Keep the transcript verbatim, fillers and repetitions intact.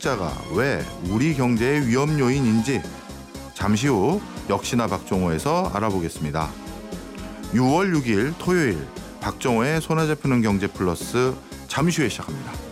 적자가 왜 우리 경제의 위험 요인인지 잠시 후 역시나 박정호에서 알아보겠습니다. 유월 육일 토요일 박정호의 손에 잡히는 경제 플러스 잠시 후에 시작합니다.